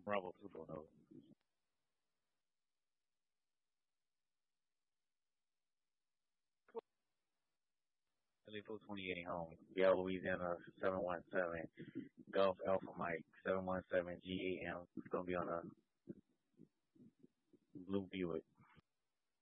Bravo 2.0. Philly 428 home. Yeah, Louisiana 717. Gulf Alpha Mike 717 GAM. It's gonna be on a blue Buick.